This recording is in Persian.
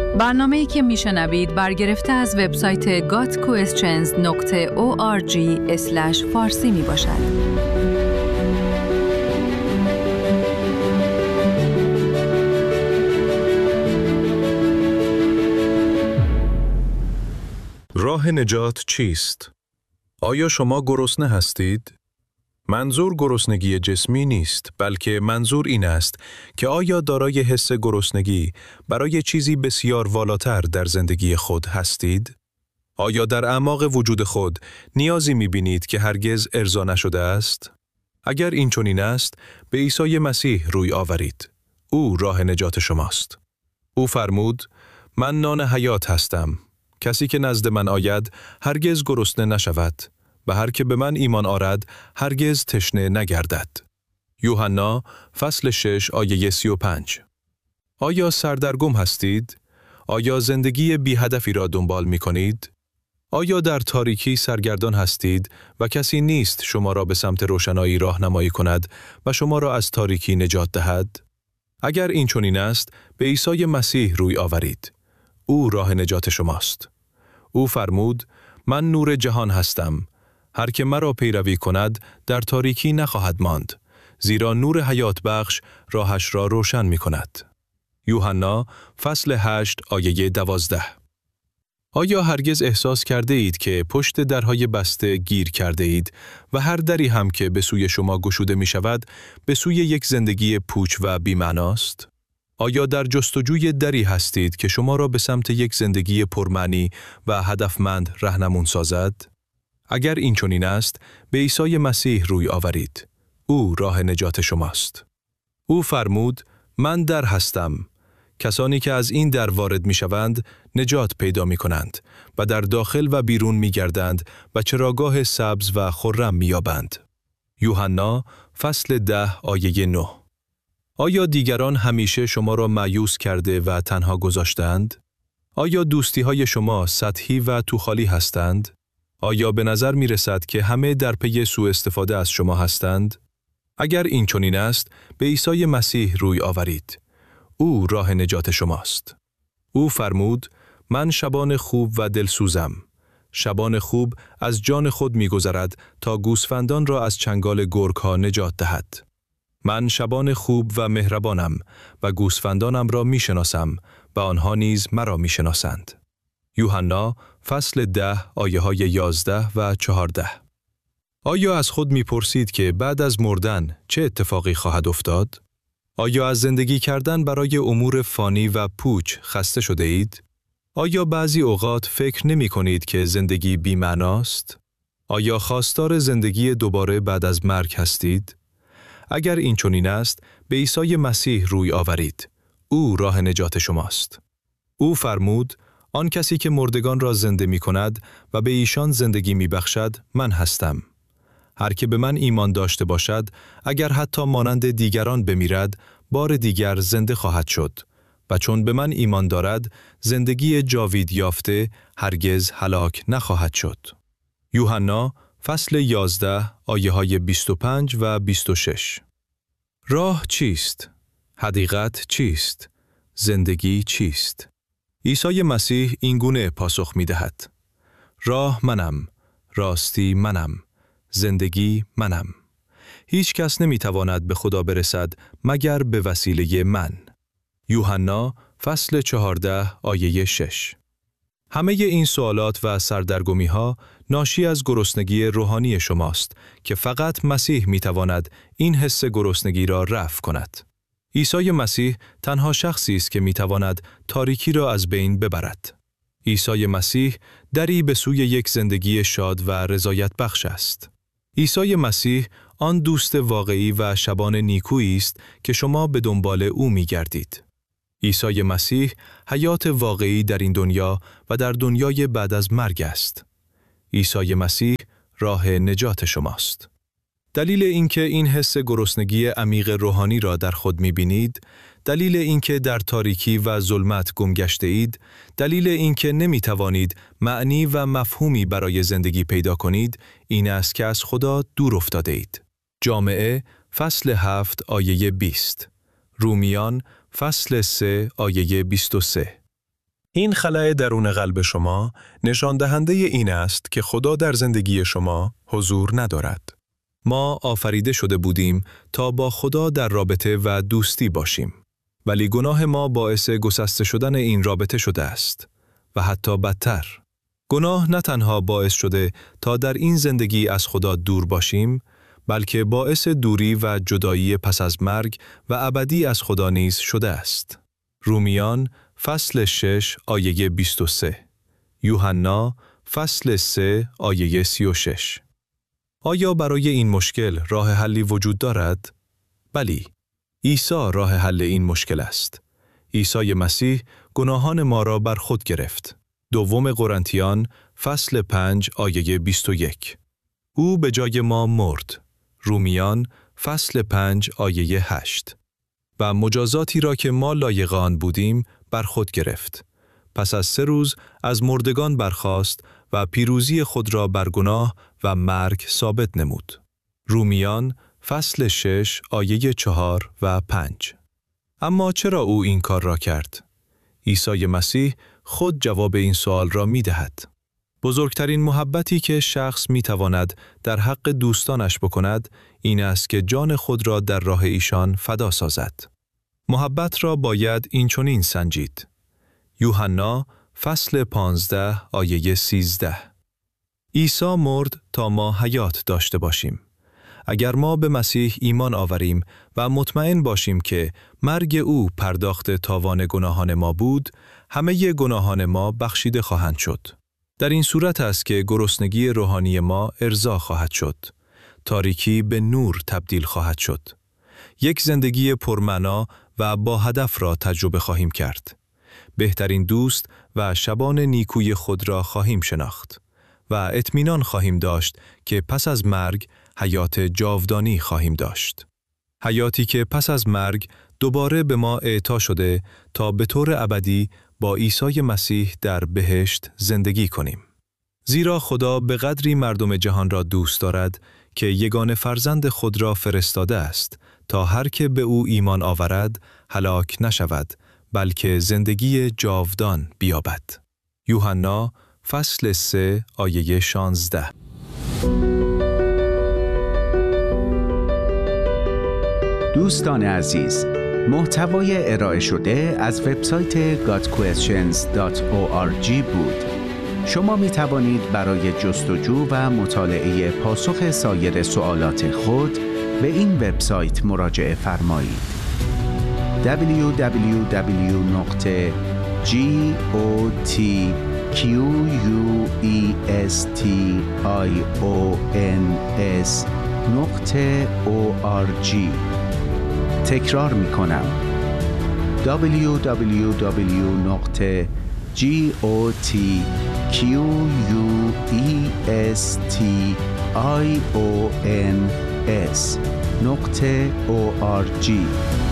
برنامه‌ای که میشنوید برگرفته از وبسایت gotquestions.org/فارسی میباشد. راه نجات چیست؟ آیا شما گرسنه هستید؟ منظور گرسنگی جسمی نیست، بلکه منظور این است که آیا دارای حس گرسنگی برای چیزی بسیار والاتر در زندگی خود هستید؟ آیا در اعماق وجود خود نیازی می‌بینید که هرگز ارضا نشده است؟ اگر این چنین است، به عیسی مسیح روی آورید. او راه نجات شماست. او فرمود: من نان حیات هستم. کسی که نزد من آید هرگز گرسنه نشود و هر که به من ایمان آرد هرگز تشنه نگردد. یوحنا فصل 6 آیه 35. آیا سردرگم هستید؟ آیا زندگی بی هدفی را دنبال می کنید؟ آیا در تاریکی سرگردان هستید و کسی نیست شما را به سمت روشنایی راهنمایی کند و شما را از تاریکی نجات دهد؟ اگر این چنین است، به عیسی مسیح روی آورید. او راه نجات شماست. او فرمود: من نور جهان هستم. هر که مرا پیروی کند در تاریکی نخواهد ماند، زیرا نور حیات بخش راهش را روشن می کند. یوحنا فصل 8 آیه 12. آیا هرگز احساس کرده اید که پشت درهای بسته گیر کرده اید و هر دری هم که به سوی شما گشوده می شود به سوی یک زندگی پوچ و بی‌معناست؟ آیا در جستجوی دری هستید که شما را به سمت یک زندگی پرمعنی و هدفمند راهنمون سازد؟ اگر این چنین است، به عیسی مسیح روی آورید. او راه نجات شماست. او فرمود: من در هستم. کسانی که از این در وارد می شوند، نجات پیدا می کنند و در داخل و بیرون می گردند و چراگاه سبز و خرم می یابند. یوحنا فصل 10 آیه 9. آیا دیگران همیشه شما را مایوس کرده و تنها گذاشتند؟ آیا دوستی‌های شما سطحی و توخالی هستند؟ آیا به نظر می رسد که همه در پی سوء استفاده از شما هستند؟ اگر این چنین است، به عیسی مسیح روی آورید. او راه نجات شماست. او فرمود: من شبان خوب و دلسوزم. شبان خوب از جان خود می گذرد تا گوسفندان را از چنگال گرگ‌ها نجات دهد. من شبان خوب و مهربانم و گوسفندانم را می شناسم و آنها نیز مرا می شناسند. یوحنا فصل 10 آیه های 11 و 14. آیا از خود می پرسید که بعد از مردن چه اتفاقی خواهد افتاد؟ آیا از زندگی کردن برای امور فانی و پوچ خسته شده اید؟ آیا بعضی اوقات فکر نمی کنید که زندگی بی معناست؟ آیا خواستار زندگی دوباره بعد از مرگ هستید؟ اگر این چنین است، به عیسی مسیح روی آورید. او راه نجات شماست. او فرمود: آن کسی که مردگان را زنده می کند و به ایشان زندگی می بخشد، من هستم. هر که به من ایمان داشته باشد، اگر حتی مانند دیگران بمیرد، بار دیگر زنده خواهد شد. و چون به من ایمان دارد، زندگی جاوید یافته هرگز هلاک نخواهد شد. یوحنا فصل 11 آیه های 25 و 26. راه چیست؟ حقیقت چیست؟ زندگی چیست؟ عیسی مسیح این گونه پاسخ می دهد: راه منم، راستی منم، زندگی منم. هیچ کس نمی تواند به خدا برسد مگر به وسیله من. یوحنا فصل 14 آیه 6. همه این سوالات و سردرگمی ها ناشی از گرسنگی روحانی شماست که فقط مسیح می تواند این حس گرسنگی را رفع کند. عیسی مسیح تنها شخصی است که می تواند تاریکی را از بین ببرد. عیسی مسیح دری به سوی یک زندگی شاد و رضایت بخش است. عیسی مسیح آن دوست واقعی و شبان نیکویی است که شما به دنبال او می گردید. عیسی مسیح حیات واقعی در این دنیا و در دنیای بعد از مرگ است. عیسی مسیح راه نجات شماست. دلیل اینکه این حس گرسنگی عمیق روحانی را در خود می‌بینید، دلیل اینکه در تاریکی و ظلمت گم گشته اید، دلیل اینکه نمی‌توانید معنی و مفهومی برای زندگی پیدا کنید، این است که از خدا دور افتاده اید. جامعه فصل 7 آیه 20. رومیان فصل 3 آیه 23. این خلأ درون قلب شما نشان دهنده این است که خدا در زندگی شما حضور ندارد. ما آفریده شده بودیم تا با خدا در رابطه و دوستی باشیم. ولی گناه ما باعث گسسته شدن این رابطه شده است و حتی بدتر. گناه نه تنها باعث شده تا در این زندگی از خدا دور باشیم، بلکه باعث دوری و جدایی پس از مرگ و ابدی از خدا نیز شده است. رومیان فصل 6 آیه 23. یوحنا فصل 3 آیه 36. آیا برای این مشکل راه حلی وجود دارد؟ بلی. عیسی راه حل این مشکل است. عیسی مسیح گناهان ما را بر خود گرفت. دوم قرنتیان فصل 5 آیه 21. او به جای ما مرد. رومیان فصل 5 آیه 8. و مجازاتی را که ما لایق آن بودیم بر خود گرفت. پس از 3 روز از مردگان برخاست و پیروزی خود را بر گناه و مرگ ثابت نمود. رومیان فصل 6 آیه 4 و 5. اما چرا او این کار را کرد؟ عیسی مسیح خود جواب این سوال را می دهد. بزرگترین محبتی که شخص می تواند در حق دوستانش بکند این است که جان خود را در راه ایشان فدا سازد. محبت را باید این چنین سنجید. یوحنا فصل 15 آیه 13. عیسی مرد تا ما حیات داشته باشیم. اگر ما به مسیح ایمان آوریم و مطمئن باشیم که مرگ او پرداخت تاوان گناهان ما بود، همه گناهان ما بخشیده خواهند شد. در این صورت است که گرسنگی روحانی ما ارضا خواهد شد. تاریکی به نور تبدیل خواهد شد. یک زندگی پرمعنا و با هدف را تجربه خواهیم کرد. بهترین دوست و شبان نیکوی خود را خواهیم شناخت و اطمینان خواهیم داشت که پس از مرگ حیات جاودانی خواهیم داشت. حیاتی که پس از مرگ دوباره به ما اعطا شده تا به طور ابدی با عیسی مسیح در بهشت زندگی کنیم. زیرا خدا به قدری مردم جهان را دوست دارد که یگانه فرزند خود را فرستاده است تا هر که به او ایمان آورد هلاک نشود بلکه زندگی جاودان بیابد. یوحنا فصل 3 آیه 16. دوستان عزیز، محتوای ارائه شده از وبسایت godquestions.org بود. شما می توانید برای جستجو و مطالعه پاسخ سایر سوالات خود به این وبسایت مراجعه فرمایید. www.godquestions.org. تکرار می کنم. www.godquestions.org.